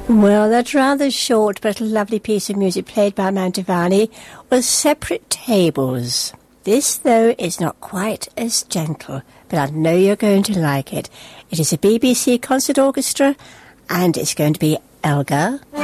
Well, that rather short but lovely piece of music played by Mantovani was Separate Tables. This, though, is not quite as gentle, but I know you're going to like it. It is a BBC concert orchestra, and it's going to be Elgar